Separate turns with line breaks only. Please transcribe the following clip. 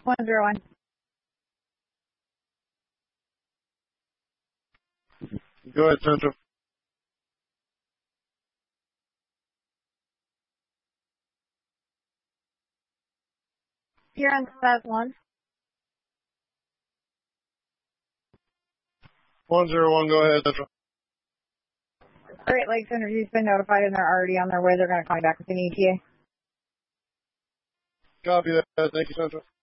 101.
Go ahead, Central.
You're on class 1.
101, go ahead, Central.
Great Lakes interview's been notified and they're already on their way. They're going to call you back with an ETA.
Copy that. Thank you, Central.